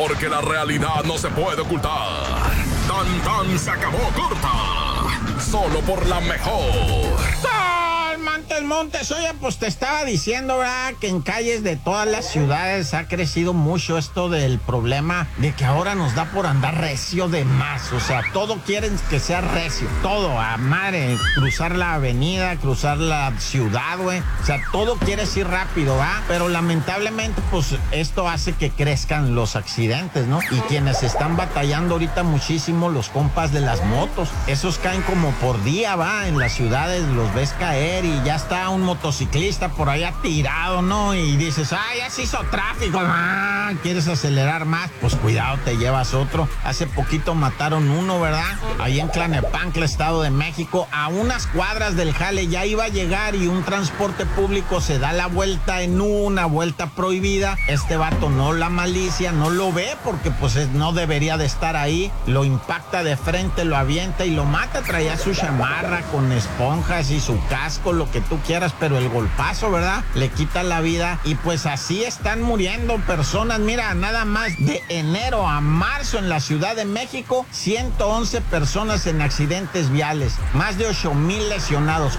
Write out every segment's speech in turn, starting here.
porque la realidad no se puede ocultar. Tan se acabó corta, solo por la mejor. Montes, oye, pues te estaba diciendo, ¿verdad? Que en calles de todas las ciudades ha crecido mucho esto del problema de que ahora nos da por andar recio de más. O sea, todo quieren que sea recio, todo, a madre, cruzar la avenida, cruzar la ciudad, güey. O sea, todo quiere ir rápido, ¿va? Pero lamentablemente, pues esto hace que crezcan los accidentes, ¿no? Y quienes están batallando ahorita muchísimo, los compas de las motos, esos caen como por día, ¿va? En las ciudades los ves caer y ya está un motociclista por allá tirado, ¿no? Y dices, ya se hizo tráfico, ¿quieres acelerar más? Pues cuidado, te llevas otro. Hace poquito mataron uno, ¿verdad? Ahí en Tlalnepantla, Estado de México, a unas cuadras del jale, ya iba a llegar y un transporte público se da la vuelta en una vuelta prohibida. Este vato no la malicia, no lo ve porque pues no debería de estar ahí. Lo impacta de frente, lo avienta y lo mata. Traía su chamarra con esponjas y su casco, lo que tú quieras, pero el golpazo, ¿verdad? Le quita la vida y pues así están muriendo personas. Mira, nada más de enero a marzo en la Ciudad de México, 111 personas en accidentes viales, más de 8,000 lesionados.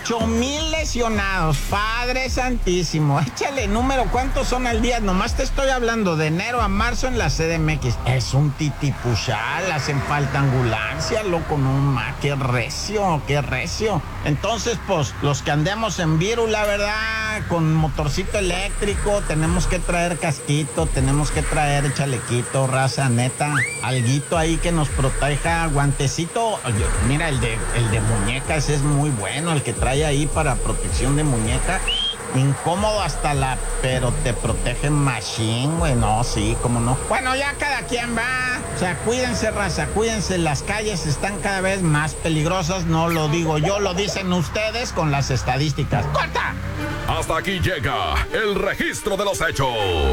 8,000 lesionados, Padre Santísimo. Échale número, ¿cuántos son al día? Nomás te estoy hablando de enero a marzo en la CDMX. Es un titipuchal, hacen falta ambulancia, loco, no más, qué recio, qué recio. Entonces, pues, los que andemos en vírula, ¿verdad? Con motorcito eléctrico, tenemos que traer casquito, tenemos que traer chalequito, raza, neta, alguito ahí que nos proteja, guantecito. Mira, el de muñecas es muy bueno, el que trae ahí para protección de muñeca. Incómodo pero te protege machine, güey. No, sí, cómo no. Bueno, ya cada quien va. O sea, cuídense, raza, cuídense. Las calles están cada vez más peligrosas. No lo digo yo, lo dicen ustedes con las estadísticas. ¡Corta! Hasta aquí llega el registro de los hechos.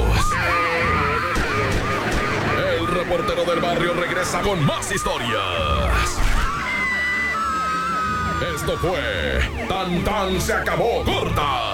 El reportero del barrio regresa con más historias. Esto fue Tan se acabó corta